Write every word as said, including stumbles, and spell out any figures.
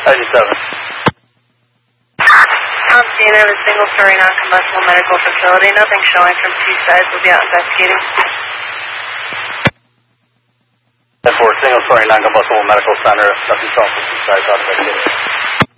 ninety-seven. I'm seeing of a single-story non-combustible medical facility. Nothing showing from two sides. We'll be out investigating. ten four, single-story non-combustible medical center. Nothing showing from two sides. Out investigating.